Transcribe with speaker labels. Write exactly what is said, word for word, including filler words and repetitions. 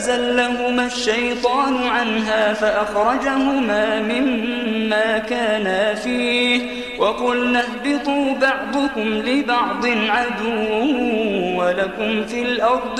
Speaker 1: فأزلهما الشيطان عنها فأخرجهما مما كانا فيه وقلنا اهبطوا بعضكم لبعض عدو ولكم في الأرض